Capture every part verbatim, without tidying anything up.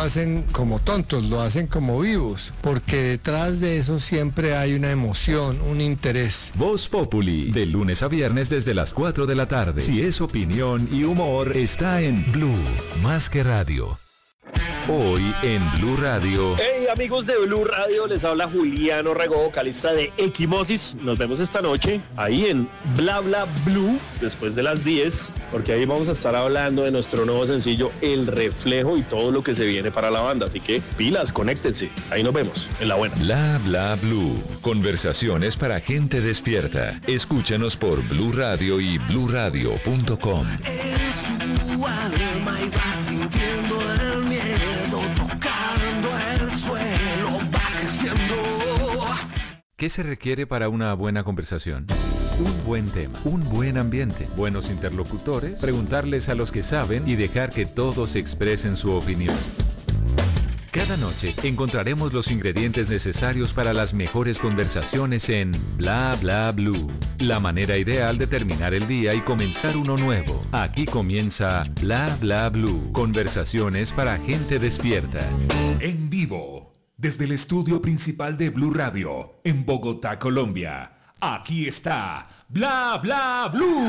hacen como tontos, lo hacen como vivos, porque detrás de eso siempre hay una emoción, un interés. Voz Populi, de lunes a viernes desde las cuatro de la tarde. Si es opinión y humor, está en Blue, más que radio. Hoy en Blue Radio. Hey amigos de Blue Radio, les habla Julián Orrego, vocalista de Equimosis. Nos vemos esta noche ahí en Bla Bla Blue, después de las diez, porque ahí vamos a estar hablando de nuestro nuevo sencillo El Reflejo y todo lo que se viene para la banda. Así que pilas, conéctense, ahí nos vemos, en la buena. Bla Bla Blue, conversaciones para gente despierta. Escúchanos por Blue Radio y blue radio punto com. Alma y va sintiendo el miedo, tocando el suelo, va creciendo. ¿Qué se requiere para una buena conversación? Un buen tema, un buen ambiente, buenos interlocutores, preguntarles a los que saben y dejar que todos expresen su opinión. Cada noche encontraremos los ingredientes necesarios para las mejores conversaciones en Bla Bla Blue. La manera ideal de terminar el día y comenzar uno nuevo. Aquí comienza Bla Bla Blue. Conversaciones para gente despierta. En vivo, desde el estudio principal de Blue Radio, en Bogotá, Colombia. Aquí está Bla Bla Blue.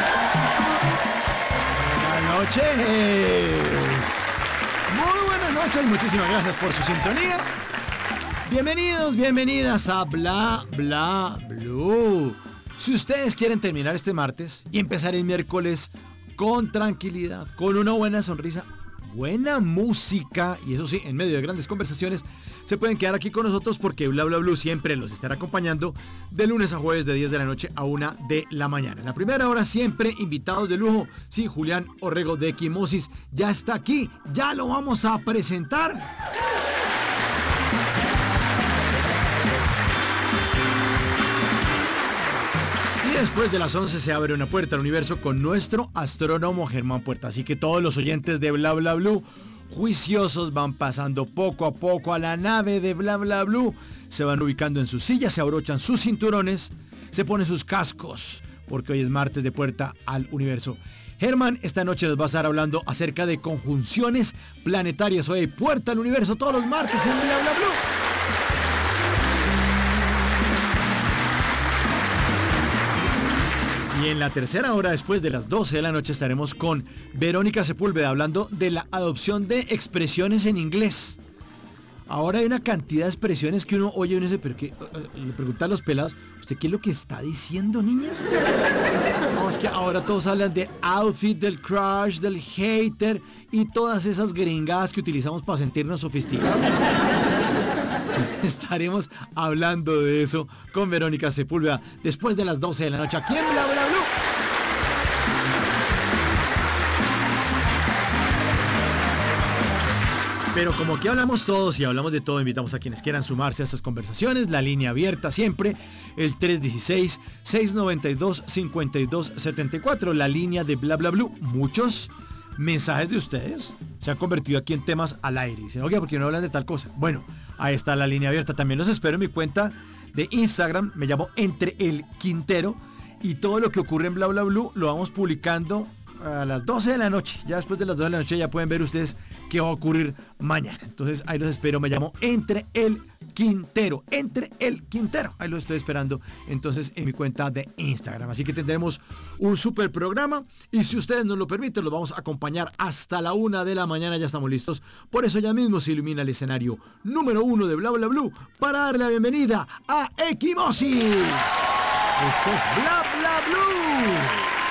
Buenas noches. Muy buenas noches, muchísimas gracias por su sintonía. Bienvenidos, bienvenidas a Bla Bla Blue. Si ustedes quieren terminar este martes y empezar el miércoles con tranquilidad, con una buena sonrisa, buena música y eso sí, en medio de grandes conversaciones, se pueden quedar aquí con nosotros porque Bla Bla Blue siempre los estará acompañando de lunes a jueves de diez de la noche a una de la mañana. En la primera hora siempre invitados de lujo. Sí, Julián Orrego de Equimosis ya está aquí, ya lo vamos a presentar. Y después de las once se abre una puerta al universo con nuestro astrónomo Germán Puerta. Así que todos los oyentes de Bla Bla Blue, juiciosos, van pasando poco a poco a la nave de Bla Bla Blue, se van ubicando en sus sillas, se abrochan sus cinturones, se ponen sus cascos, porque hoy es martes de Puerta al Universo. Germán esta noche nos va a estar hablando acerca de conjunciones planetarias. Hoy Puerta al Universo todos los martes en Bla Bla Blue. Y en la tercera hora, después de las doce de la noche, estaremos con Verónica Sepúlveda hablando de la adopción de expresiones en inglés. Ahora hay una cantidad de expresiones que uno oye y uno dice, pero qué, le preguntan a los pelados, ¿usted qué es lo que está diciendo, niña? No, es que ahora todos hablan de outfit, del crush, del hater y todas esas gringadas que utilizamos para sentirnos sofisticados. Estaremos hablando de eso con Verónica Sepúlveda después de las doce de la noche aquí en Bla Bla Blue. Pero como aquí hablamos todos y hablamos de todo, invitamos a quienes quieran sumarse a estas conversaciones. La línea abierta siempre, el tres uno seis, seis nueve dos, cinco dos siete cuatro, la línea de Bla Bla Blue. Muchos mensajes de ustedes se han convertido aquí en temas al aire. Dicen, oye, ¿por qué no hablan de tal cosa? Bueno, ahí está la línea abierta. También los espero en mi cuenta de Instagram. Me llamo Entre el Quintero. Y todo lo que ocurre en Bla Bla Blue lo vamos publicando a las doce de la noche. Ya después de las doce de la noche ya pueden ver ustedes qué va a ocurrir mañana. Entonces ahí los espero. Me llamo Entre el Quintero. Entre el Quintero. Ahí lo estoy esperando entonces en mi cuenta de Instagram. Así que tendremos un super programa. Y si ustedes nos lo permiten, los vamos a acompañar hasta la una de la mañana. Ya estamos listos. Por eso ya mismo se ilumina el escenario número uno de Bla Bla Blue para darle la bienvenida a Equimosis. Esto es Bla Bla Blue.